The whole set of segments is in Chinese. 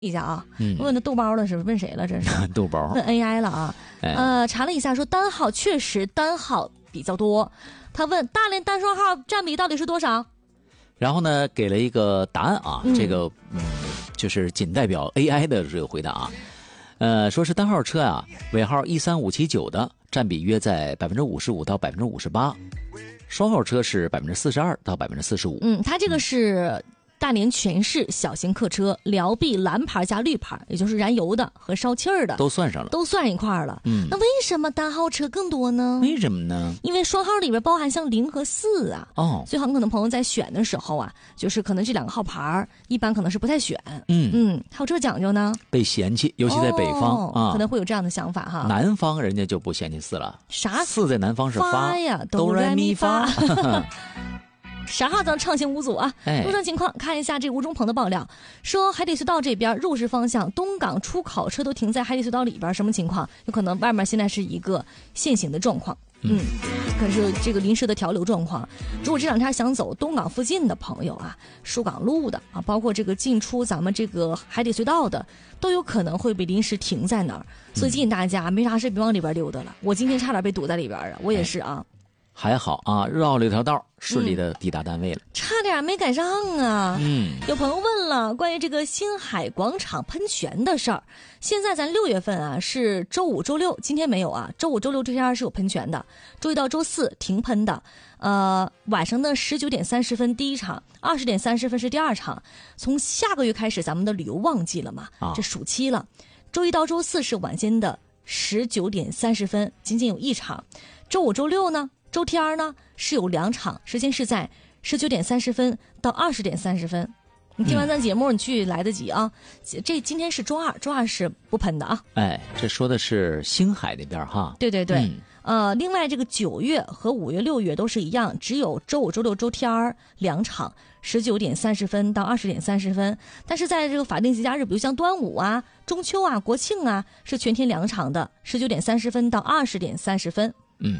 一下啊，问的豆包了是不是？问谁了？这是豆包问 AI 了啊。查了一下，说单号确实单号比较多。他问大连单双号占比到底是多少？ 然后呢，给了一个答案啊，这个就是仅代表 AI 的这个回答啊。说是单号车啊，尾号13579的占比约在55%到58%，双号车是42%到45%。 它这个是大连全市小型客车辽 B 蓝牌加绿牌，也就是燃油的和烧气儿的都算上了， 都算一块儿了。那为什么单号车更多呢？ 为什么呢？ 因为双号里边包含像0和4啊。所以很可能朋友在选的时候啊，就是可能这两个号牌一般可能是不太选。还有这讲究呢？ 被嫌弃，尤其在北方啊， 可能会有这样的想法哈。 南方人家就不嫌弃4了。 啥 ？4在南方是发呀， 哆来咪发。 啥号咱畅行无阻啊！路上情况看一下这吴中鹏的爆料，说海底隧道这边入石方向东港出考车都停在海底隧道里边，什么情况？有可能外面现在是一个限行的状况，可是这个临时的调流状况。如果这两天想走东港附近的朋友啊，疏港路的啊，包括这个进出咱们这个海底隧道的，都有可能会被临时停在那儿。所以建议大家没啥事别往里边溜达了。我今天差点被堵在里边啊，我也是啊。 还好啊，绕了一条道，顺利的抵达单位了， 差点没赶上啊。有朋友问了关于这个星海广场喷泉的事儿。现在咱6月份啊是周5、周6，今天没有啊。周5、周6这天是有喷泉的，周1到周4停喷的。晚上的19点30分第一场，20点30分是第二场。从下个月开始咱们的旅游旺季了嘛，这暑期了。周1到周4是晚间的19点30分，仅仅有一场。周5、周6呢？周天呢是有2场，时间是在19点30分到20点30分。你听完咱节目，你去来得及啊。这今天是周二，周二是不喷的啊。 这说的是星海那边哈。 对。另外这个9月和5月、6月都是一样，只有周5、周6、周天2场，19点30分到20点30分。但是在这个法定节假日，比如像端午啊、中秋啊、国庆啊，是全天2场的，19点30分到20点30分。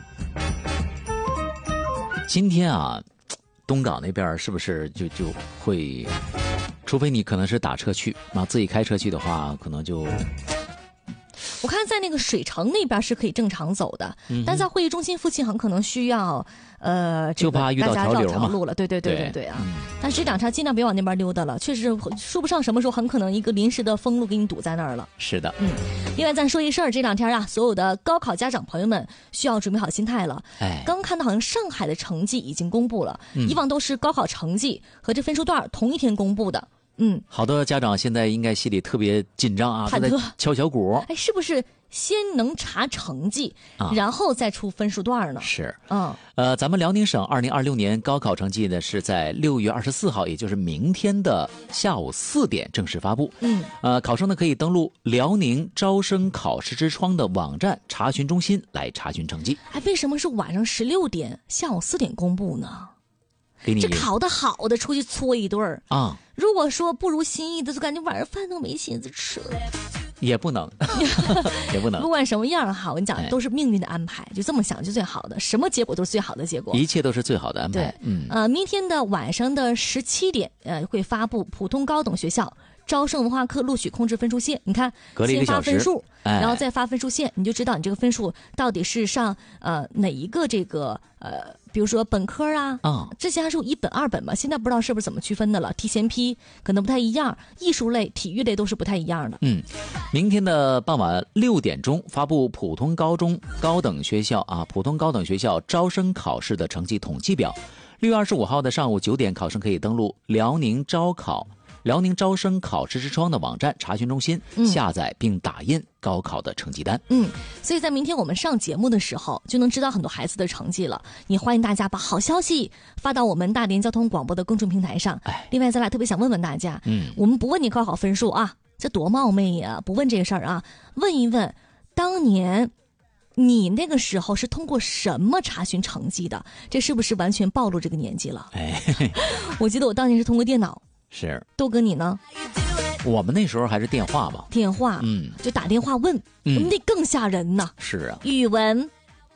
今天啊，东港那边是不是就会，除非你可能是打车去，自己开车去的话，可能就。 我看在那个水城那边是可以正常走的，但在会议中心附近很可能需要就怕遇到大家绕条路了。对啊。但是这两天尽量别往那边溜达了，确实说不上什么时候很可能一个临时的封路给你堵在那儿了。 是的。 另外咱说一事儿，这两天啊，所有的高考家长朋友们需要准备好心态了。刚看到好像上海的成绩已经公布了，以往都是高考成绩和这分数段同一天公布的。 好多家长现在应该心里特别紧张啊，都在敲小鼓。 是不是先能查成绩，然后再出分数段呢？ 是。咱们辽宁省2026年高考成绩呢是在6月24号，也就是明天的下午4点正式发布。考生呢可以登录辽宁招生考试之窗的网站查询中心来查询成绩。 为什么是晚上16点、下午4点公布呢？这考得好的出去搓一顿啊！如果说不如心意的，就感觉晚上饭都没心思吃了。 也不能，也不能。 不管什么样哈，我跟你讲，都是命运的安排，就这么想就最好的，什么结果都是最好的结果， 一切都是最好的安排。 对，明天的晚上的17点，会发布普通高等学校招生文化课录取控制分数线。你看，先发分数，然后再发分数线，你就知道你这个分数到底是上哪一个这个比如说本科之前还是有1本2本嘛，现在不知道是不是怎么区分的了，提前批可能不太一样，艺术类、体育类都是不太一样的。 明天的傍晚6点钟发布普通高中高等学校普通高等学校招生考试的成绩统计表。6月25号的上午9点，考生可以登录辽宁招生考试之窗的网站查询中心，下载并打印高考的成绩单。 所以在明天我们上节目的时候就能知道很多孩子的成绩了。也欢迎大家把好消息发到我们大连交通广播的公众平台上。另外咱俩特别想问问大家，我们不问你高考分数啊，这多冒昧呀，不问这个事儿啊，问一问当年你那个时候是通过什么查询成绩的？这是不是完全暴露这个年纪了？我记得我当年是通过电脑。 是。 豆哥你呢？ 我们那时候还是电话吧。 电话，就打电话问，那更吓人呐。 是啊。 语文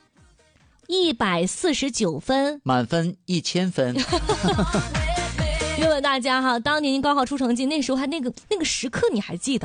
149分， 满分1000分。 问问大家哈，当年您高考出成绩，那时候还那个时刻你还记得？